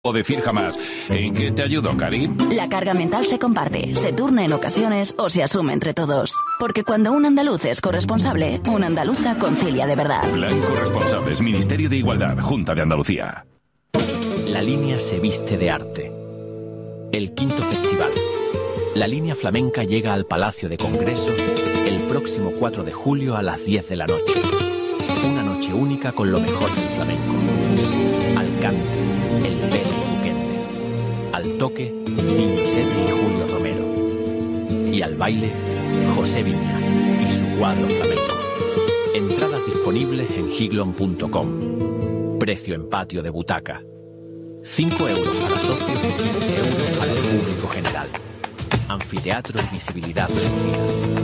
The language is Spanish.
O decir jamás. ¿En qué te ayudo, Cari? La carga mental se comparte, se turna en ocasiones o se asume entre todos. Porque cuando un andaluz es corresponsable, una andaluza concilia de verdad. Plan Corresponsables, Ministerio de Igualdad, Junta de Andalucía. La Línea se viste de arte. El quinto festival. La Línea Flamenca llega al Palacio de Congresos el próximo 4 de julio a las 10 de la noche. Una noche única con lo mejor del flamenco. Al cante, el Pérez Buquende. Al toque, Niño Sete y Julio Romero. Y al baile, José Viña y su cuadro flamenco. Entradas disponibles en giglon.com. Precio en patio de butaca. 5 euros para socios y 15 euros para el público general. Anfiteatro y visibilidad reducida.